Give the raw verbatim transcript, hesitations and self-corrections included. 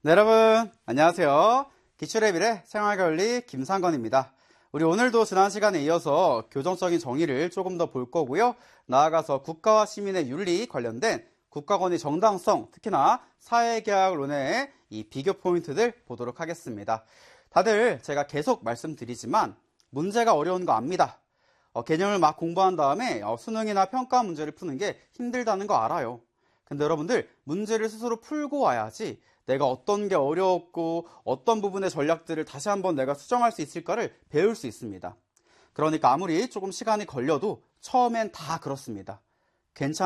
네, 여러분 안녕하세요. 기출의 미래 생활관리 김상건입니다. 우리 오늘도 지난 시간에 이어서 교정적인 정의를 조금 더 볼 거고요. 나아가서 국가와 시민의 윤리 관련된 국가권의 정당성, 특히나 사회계약론의 이 비교 포인트들 보도록 하겠습니다. 다들 제가 계속 말씀드리지만 문제가 어려운 거 압니다. 어, 개념을 막 공부한 다음에 어, 수능이나 평가 문제를 푸는 게 힘들다는 거 알아요. 근데 여러분들 문제를 스스로 풀고 와야지 내가 어떤 게 어려웠고 어떤 부분의 전략들을 다시 한번 내가 수정할 수 있을까를 배울 수 있습니다. 그러니까 아무리 조금 시간이 걸려도 처음엔 다 그렇습니다. 괜찮